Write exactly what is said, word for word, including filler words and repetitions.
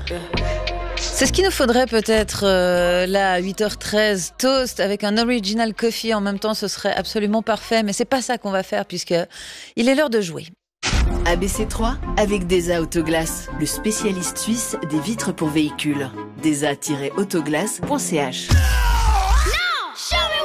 C'est ce qu'il nous faudrait peut-être euh, là à huit heures treize, toast avec un original coffee en même temps, ce serait absolument parfait, mais c'est pas ça qu'on va faire puisque il est l'heure de jouer. A B C trois avec Desa Autoglace, le spécialiste suisse des vitres pour véhicules. desa tiret autoglace point c h.